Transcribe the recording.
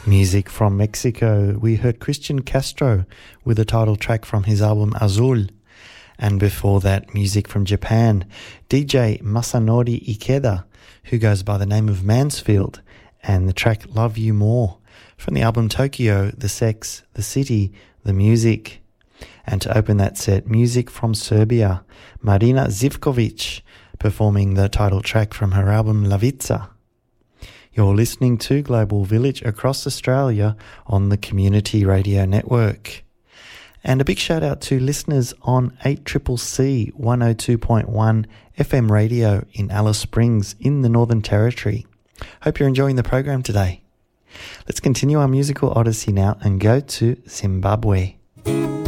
Music from Mexico. We heard Christian Castro with the title track from his album Azul. And before that, music from Japan. DJ Masanori Ikeda, who goes by the name of Mansfield, and the track Love You More from the album Tokyo, The Sex, The City, The Music. And to open that set, music from Serbia. Marina Zivkovic performing the title track from her album Lavica. You're listening to Global Village across Australia on the Community Radio Network. And a big shout out to listeners on 8CCC 102.1 FM radio in Alice Springs in the Northern Territory. Hope you're enjoying the program today. Let's continue our musical odyssey now and go to Zimbabwe.